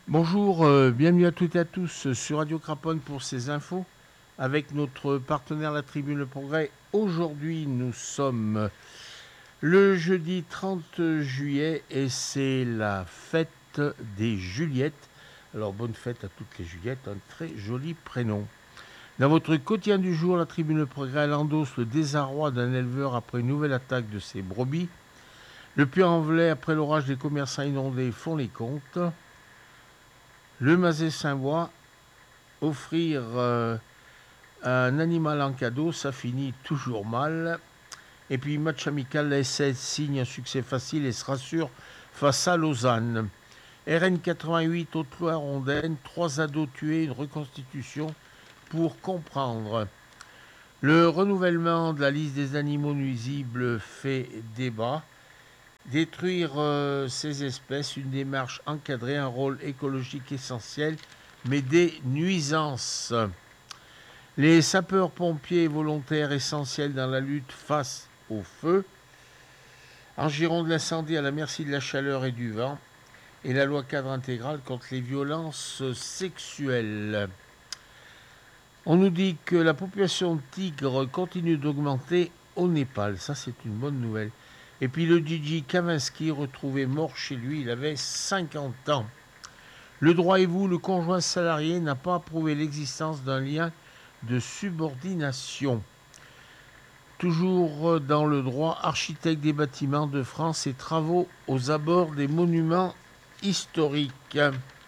Bonjour, bienvenue à toutes et à tous sur Radio Craponne pour ces infos avec notre partenaire La Tribune Le Progrès. Aujourd'hui, nous sommes le jeudi 30 juillet et c'est la fête des Juliettes. Alors, bonne fête à toutes les Juliettes, un très joli prénom. Dans votre quotidien du jour, La Tribune Le Progrès elle endosse le désarroi d'un éleveur après une nouvelle attaque de ses brebis. Le Puy-en-Velay, après l'orage, des commerçants inondés font les comptes. Le Mazet-Saint-Bois, offrir un animal en cadeau, ça finit toujours mal. Et puis, match amical, la SS signe un succès facile et se rassure face à Lausanne. RN 88, Haute-Loire-Rondaine, 3 ados tués, une reconstitution pour comprendre. Le renouvellement de la liste des animaux nuisibles fait débat. Détruire ces espèces, une démarche encadrée, un rôle écologique essentiel, mais des nuisances. Les sapeurs-pompiers volontaires essentiels dans la lutte face au feu. En Gironde, l'incendie à la merci de la chaleur et du vent. Et la loi cadre intégrale contre les violences sexuelles. On nous dit que la population de tigres continue d'augmenter au Népal. Ça, c'est une bonne nouvelle. Et puis le Gigi Kavinsky, retrouvé mort chez lui, il avait 50 ans. Le droit et vous, le conjoint salarié n'a pas approuvé l'existence d'un lien de subordination. Toujours dans le droit, architecte des bâtiments de France et travaux aux abords des monuments historiques.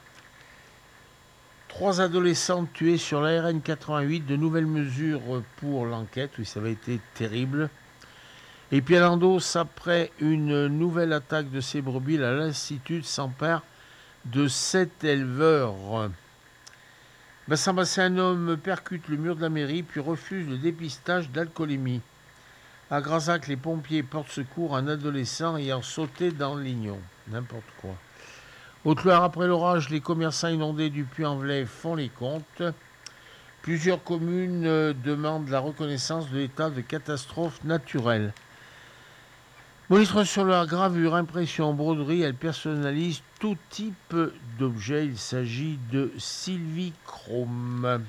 3 adolescentes tuées sur la RN 88, de nouvelles mesures pour l'enquête. Oui, ça avait été terrible. Et puis à l'endos, après une nouvelle attaque de ces brebis, l'Institut s'empare de 7 éleveurs. Un homme percute le mur de la mairie puis refuse le dépistage d'alcoolémie. À Grazac, les pompiers portent secours à un adolescent ayant sauté dans le lignon. N'importe quoi. Haute-Loire, après l'orage, les commerçants inondés du Puy-en-Velay font les comptes. Plusieurs communes demandent la reconnaissance de l'état de catastrophe naturelle. Monitre sur leur gravure, impression, broderie, elle personnalise tout type d'objet. Il s'agit de Sylvie Chrome.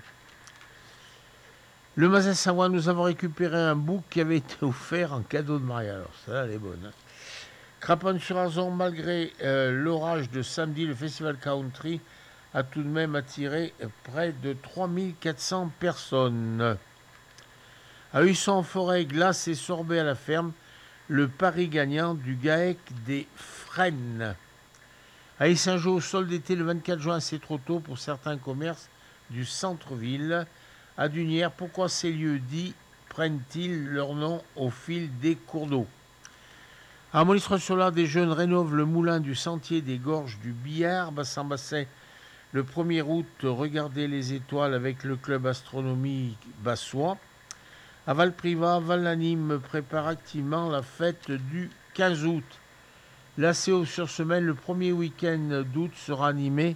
Le Mazet-Savoie, nous avons récupéré un bouc qui avait été offert en cadeau de mariage. Alors ça, elle est bonne. Hein. Craponne-sur-Azon, malgré l'orage de samedi, le festival country a tout de même attiré près de 3400 personnes. À Husson-en-Forêt, glace et sorbet à la ferme, le pari gagnant du GAEC des Fresnes. À Saint-Jean, sol d'été le 24 juin, c'est trop tôt pour certains commerces du centre-ville. À Dunières, pourquoi ces lieux dits prennent-ils leur nom au fil des cours d'eau? À Monistrol-sur-Loire, des jeunes rénovent le moulin du sentier des gorges du Billard, Bassin-Bassin. Le 1er août, regardez les étoiles avec le club astronomique Bassois. À Valprivat, Val-Lanime prépare activement la fête du 15 août. L'ACO sur semaine, le premier week-end d'août sera animé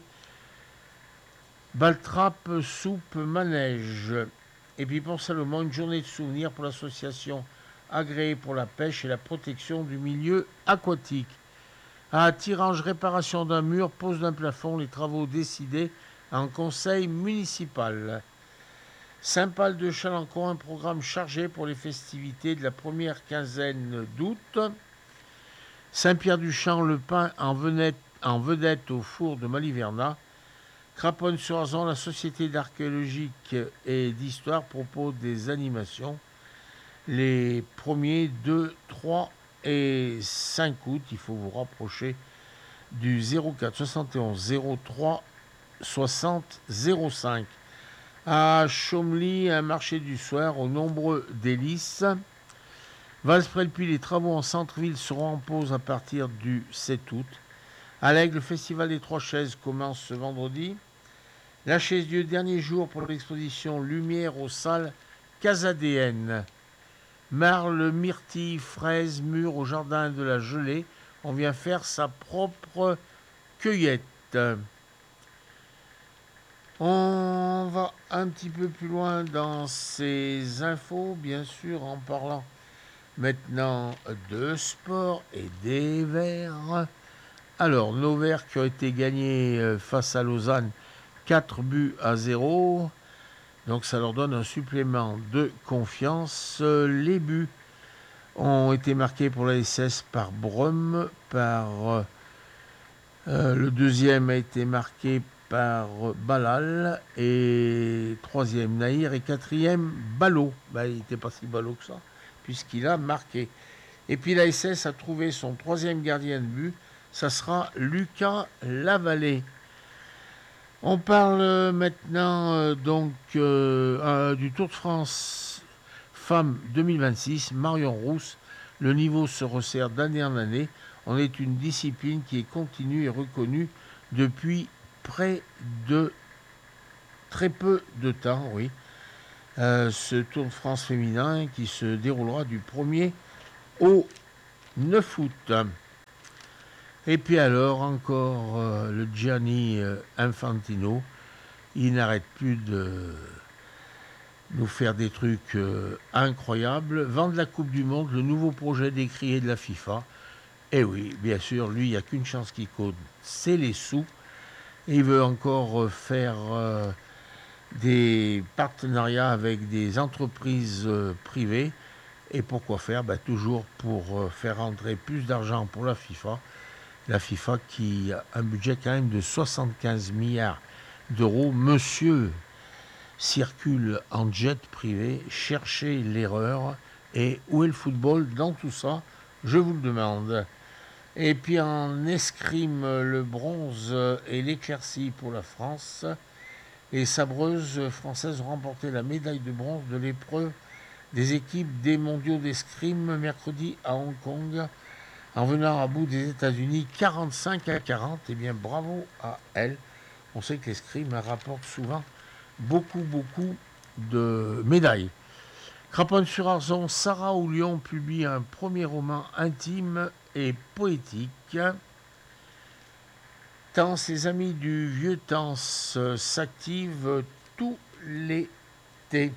Baltrap, soupe, manège. Et puis pour Salomon, une journée de souvenirs pour l'association agréée pour la pêche et la protection du milieu aquatique. À Tirange, réparation d'un mur, pose d'un plafond, les travaux décidés en conseil municipal. Saint-Pal de Chalancon, un programme chargé pour les festivités de la première quinzaine d'août. Saint-Pierre-du-Champ, le pain en vedette au four de Maliverna. Craponne-sur-Azon, la Société d'archéologique et d'histoire propose des animations les 1er, 2, 3 et 5 août. Il faut vous rapprocher du 04 71 03 60 05. À Chomely, un marché du soir aux nombreux délices. Valsprel-Puy, les travaux en centre-ville seront en pause à partir du 7 août. À l'Aigle, le festival des Trois Chaises commence ce vendredi. La Chaise-Dieu, dernier jour pour l'exposition Lumière aux salles Casadéennes. Marle, myrtille, fraises, mûres au jardin de la Gelée. On vient faire sa propre cueillette. On va un petit peu plus loin dans ces infos, bien sûr, en parlant maintenant de sport et des Verts Alors, nos Verts qui ont été gagnés face à Lausanne 4-0. Donc ça leur donne un supplément de confiance. Les buts ont été marqués pour la SS par Brum, le deuxième a été marqué par Balal, et troisième Nahir, et quatrième Ballot. Il n'était pas si ballot que ça, puisqu'il a marqué. Et puis la SS a trouvé son troisième gardien de but, ça sera Lucas Lavallée. On parle maintenant du Tour de France Femmes 2026, Marion Rousse. Le niveau se resserre d'année en année. On est une discipline qui est continue et reconnue depuis près de très peu de temps, oui. Ce Tour de France féminin qui se déroulera du 1er au 9 août. Et puis alors, encore le Gianni Infantino, il n'arrête plus de nous faire des trucs incroyables. Vendre la Coupe du Monde, le nouveau projet décrié de la FIFA. Et oui, bien sûr, lui, il n'y a qu'une chance qui compte, c'est les sous. Et il veut encore faire des partenariats avec des entreprises privées. Et pourquoi faire ? Toujours pour faire rentrer plus d'argent pour la FIFA. La FIFA qui a un budget quand même de 75 milliards d'euros. Monsieur circule en jet privé, cherchez l'erreur. Et où est le football dans tout ça ? Je vous le demande. Et puis en escrime, le bronze et l'éclaircie pour la France. Les sabreuses françaises ont remporté la médaille de bronze de l'épreuve des équipes des mondiaux d'escrime mercredi à Hong Kong, en venant à bout des États-Unis 45-40. Eh bien, bravo à elles. On sait que l'escrime rapporte souvent beaucoup de médailles. Craponne-sur-Arzon, Sarah Oulion publie un premier roman intime et poétique. Tant ses amis du vieux temps s'activent tout l'été.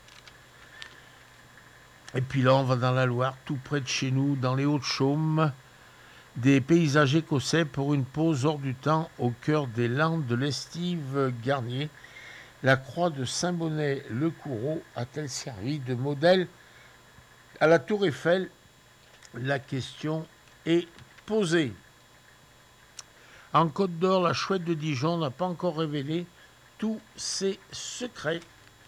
Et puis là, on va dans la Loire, tout près de chez nous, dans les Hauts-de-Chaume, des paysages écossais pour une pause hors du temps au cœur des Landes de l'Estive Garnier. La croix de Saint-Bonnet-le-Coureau a-t-elle servi de modèle à la Tour Eiffel ? La question est posée. En Côte d'Or, la chouette de Dijon n'a pas encore révélé tous ses secrets.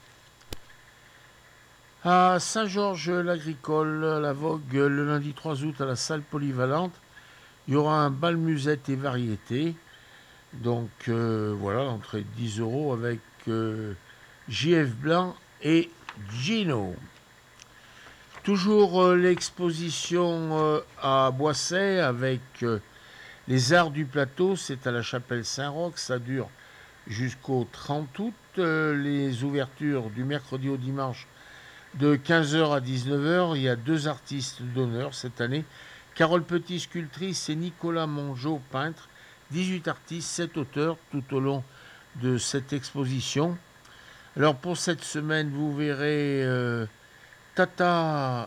À Saint-Georges-l'Agricole, la Vogue, le lundi 3 août à la salle polyvalente, il y aura un bal musette et variété. Donc voilà, l'entrée de 10 € avec JF Blanc et Gino. Toujours l'exposition à Boisset avec les arts du plateau, c'est à la chapelle Saint-Roch, ça dure jusqu'au 30 août. Les ouvertures du mercredi au dimanche de 15h à 19h, il y a 2 artistes d'honneur cette année. Carole Petit, sculptrice, et Nicolas Mongeau, peintre. 18 artistes, 7 auteurs tout au long de cette exposition. Alors pour cette semaine, vous verrez Tata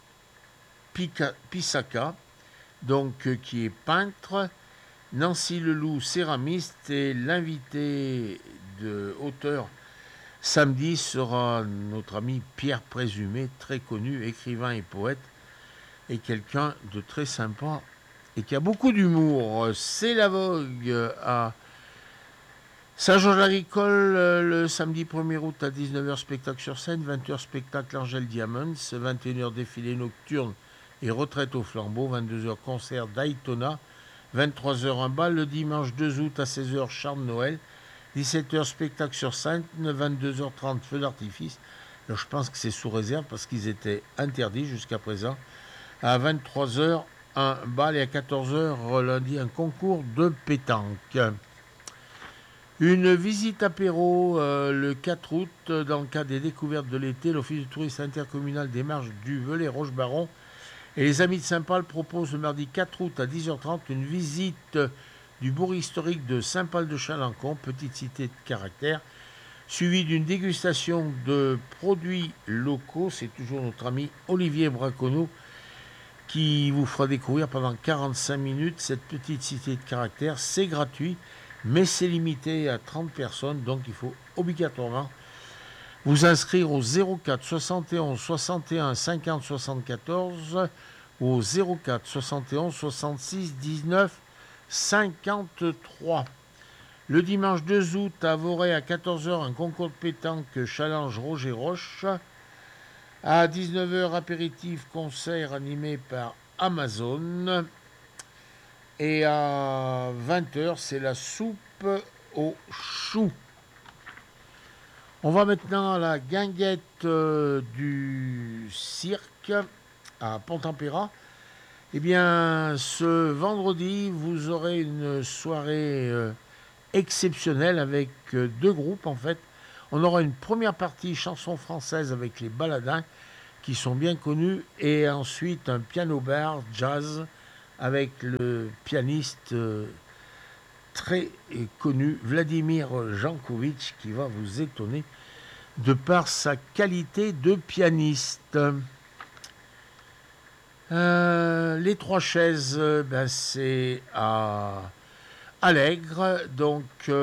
Pisaka, qui est peintre, Nancy Leloup, céramiste, et l'invité de auteur samedi sera notre ami Pierre Présumé, très connu, écrivain et poète, et quelqu'un de très sympa et qui a beaucoup d'humour. C'est la Vogue à Saint-Georges-l'Agricole, le samedi 1er août à 19h, spectacle sur scène, 20h, spectacle Angèle Diamonds, 21h, défilé nocturne et retraite au flambeau, 22h, concert d'Aïtona, 23h, un bal le dimanche 2 août à 16h, Charles Noël, 17h, spectacle sur scène, 22h30, feu d'artifice. Alors, je pense que c'est sous réserve parce qu'ils étaient interdits jusqu'à présent. À 23h, un bal, et à 14h, lundi, un concours de pétanque. Une visite apéro le 4 août, dans le cadre des découvertes de l'été, l'Office de tourisme intercommunal des Marges du Velay-Roche-Baron et les Amis de Saint-Paul proposent le mardi 4 août à 10h30 une visite du bourg historique de Saint-Paul-de-Chalancon, petite cité de caractère, suivie d'une dégustation de produits locaux. C'est toujours notre ami Olivier Braconneau qui vous fera découvrir pendant 45 minutes cette petite cité de caractère. C'est gratuit, mais c'est limité à 30 personnes, donc il faut obligatoirement vous inscrire au 04 71 61 50 74 ou au 04 71 66 19 53. Le dimanche 2 août à Voray à 14h, un concours de pétanque challenge Roger Roche. À 19h, apéritif concert animé par Amazon. Et à 20h, c'est la soupe aux choux. On va maintenant à la guinguette du cirque à Pont-Tempéra. Eh bien, ce vendredi, vous aurez une soirée exceptionnelle avec deux groupes en fait. On aura une première partie chanson française avec les Baladins qui sont bien connus et ensuite un piano bar jazz avec le pianiste très connu Vladimir Jankovic qui va vous étonner de par sa qualité de pianiste. Les Trois Chaises, c'est à Allègre, donc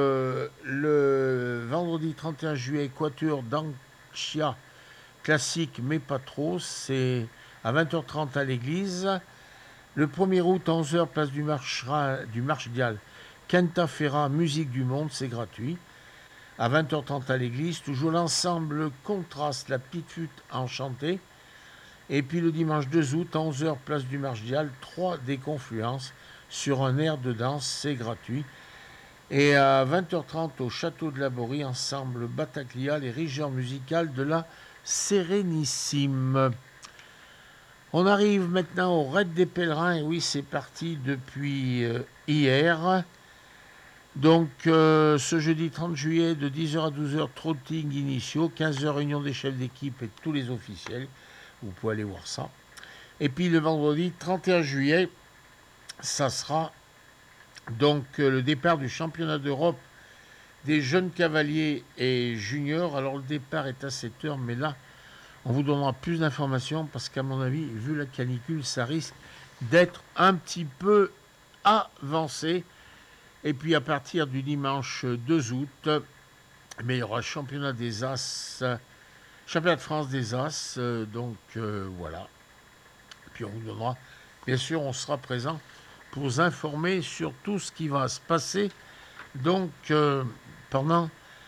le vendredi 31 juillet, Quatuor d'Anchia, classique mais pas trop, c'est à 20h30 à l'église. Le 1er août, 11h, place du Marchdial, Quinta Ferra, musique du monde, c'est gratuit. À 20h30 à l'église, toujours l'ensemble Contraste, la petite flûte enchantée. Et puis le dimanche 2 août, 11h, place du Marchdial, 3 des Confluences sur un air de danse, c'est gratuit. Et à 20h30 au château de la Borie, ensemble Bataclia, les rigueurs musicales de la Sérénissime. On arrive maintenant au Raid des Pèlerins, et oui, c'est parti depuis hier. Donc, ce jeudi 30 juillet, de 10h à 12h, trotting initiaux, 15h, réunion des chefs d'équipe et tous les officiels. Vous pouvez aller voir ça. Et puis, le vendredi 31 juillet, ça sera donc le départ du championnat d'Europe des jeunes cavaliers et juniors. Alors, le départ est à 7h, mais là, on vous donnera plus d'informations parce qu'à mon avis, vu la canicule, ça risque d'être un petit peu avancé. Et puis à partir du dimanche 2 août, mais il y aura championnat des As, championnat de France des As, donc voilà. Et puis on vous donnera, bien sûr, on sera présent pour vous informer sur tout ce qui va se passer. Donc pendant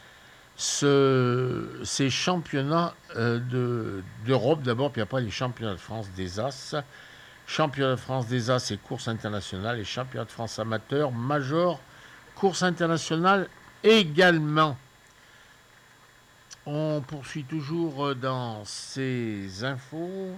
ces championnats d'Europe d'abord, puis après les championnats de France des As. Championnat de France des As et course internationale et championnat de France amateur, major, course internationale également. On poursuit toujours dans ces infos.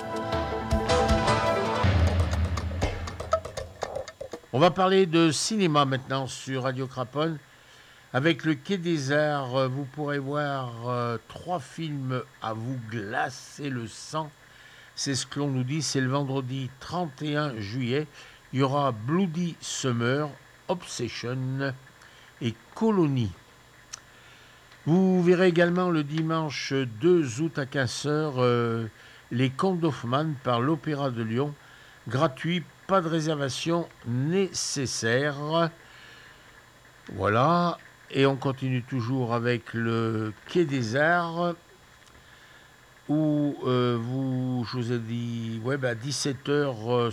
On va parler de cinéma maintenant sur Radio Craponne. Avec le Quai des Arts, vous pourrez voir 3 films à vous glacer le sang. C'est ce que l'on nous dit, c'est le vendredi 31 juillet. Il y aura Bloody Summer, Obsession et Colony. Vous verrez également le dimanche 2 août à 15h Les Contes d'Hoffmann par l'Opéra de Lyon. Gratuit, pas de réservation nécessaire. Voilà. Et on continue toujours avec le Quai des Arts. Où je vous ai dit, à 17h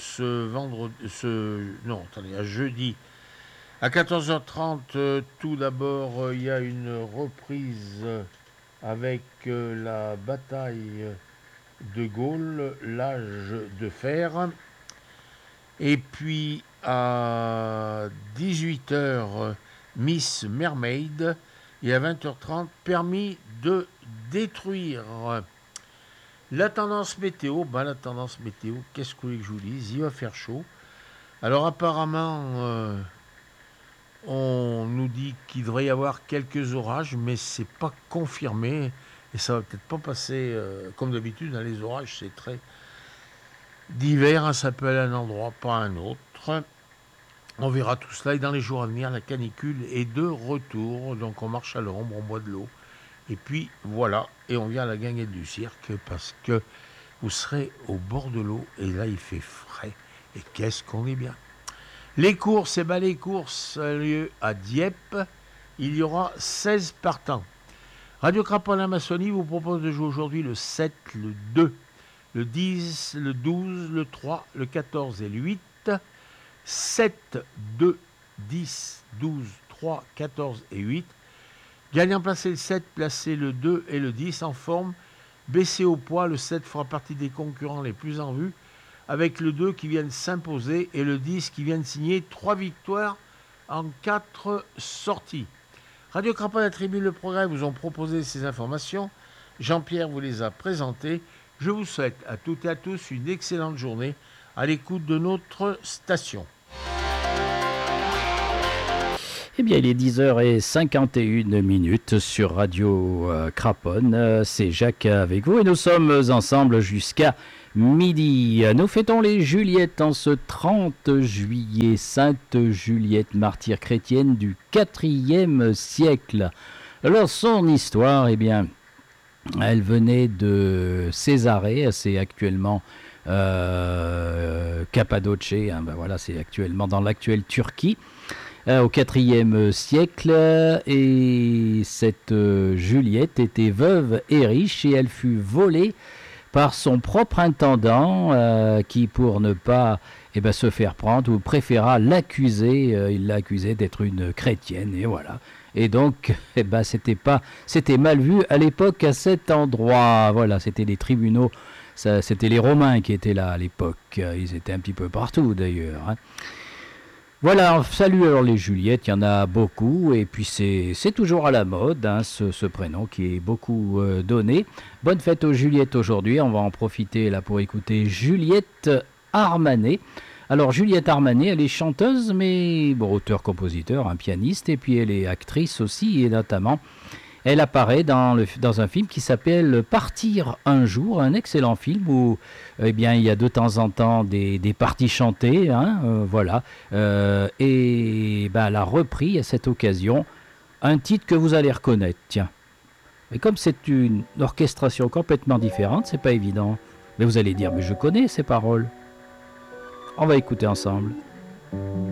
à jeudi. À 14h30, tout d'abord, il y a une reprise avec la bataille de Gaulle, l'âge de fer. Et puis à 18h, Miss Mermaid. Et à 20h30, permis de détruire. La tendance météo, qu'est-ce que vous voulez que je vous dise? Il va faire chaud. Alors apparemment, on nous dit qu'il devrait y avoir quelques orages, mais c'est pas confirmé. Et ça va peut-être pas passer comme d'habitude. Les orages, c'est très divers. Ça peut aller à un endroit, pas à un autre. On verra tout cela. Et dans les jours à venir, la canicule est de retour. Donc on marche à l'ombre, on boit de l'eau. Et puis voilà, et on vient à la guinguette du cirque parce que vous serez au bord de l'eau et là il fait frais. Et qu'est-ce qu'on est bien. Les courses, les courses ont lieu à Dieppe. Il y aura 16 partants. Radio Craponne Amazonie vous propose de jouer aujourd'hui le 7, le 2, le 10, le 12, le 3, le 14 et le 8. 7, 2, 10, 12, 3, 14 et 8. Gagnant placé le 7, placé le 2 et le 10 en forme. Baissé au poids, le 7 fera partie des concurrents les plus en vue, avec le 2 qui vient de s'imposer et le 10 qui vient de signer 3 victoires en 4 sorties. Radio Craponne et la Tribune Le Progrès vous ont proposé ces informations. Jean-Pierre vous les a présentées. Je vous souhaite à toutes et à tous une excellente journée à l'écoute de notre station. Eh bien, il est 10h51 sur Radio Craponne. C'est Jacques avec vous et nous sommes ensemble jusqu'à midi. Nous fêtons les Juliettes en ce 30 juillet. Sainte Juliette, martyre chrétienne du IVe siècle. Alors, son histoire, eh bien, elle venait de Césarée. C'est actuellement Cappadoce. Voilà, c'est actuellement dans l'actuelle Turquie. Au IVe siècle, et cette Juliette était veuve et riche, et elle fut volée par son propre intendant qui, pour ne pas se faire prendre, ou préféra l'accuser, il l'a accusée d'être une chrétienne, et voilà. Et donc, c'était mal vu à l'époque à cet endroit. Voilà, c'était les tribunaux, c'était les Romains qui étaient là à l'époque. Ils étaient un petit peu partout d'ailleurs, hein. Voilà, salut alors les Juliettes, il y en a beaucoup, et puis c'est toujours à la mode, hein, ce prénom qui est beaucoup donné. Bonne fête aux Juliettes aujourd'hui, on va en profiter là pour écouter Juliette Armanet. Alors Juliette Armanet, elle est chanteuse, mais bon, auteur-compositeur, un pianiste, et puis elle est actrice aussi, et notamment elle apparaît dans un film qui s'appelle Partir un jour, un excellent film où il y a de temps en temps des parties chantées, hein, voilà. Et elle a repris à cette occasion un titre que vous allez reconnaître, tiens. Et comme c'est une orchestration complètement différente, c'est pas évident. Mais vous allez dire, mais je connais ces paroles. On va écouter ensemble.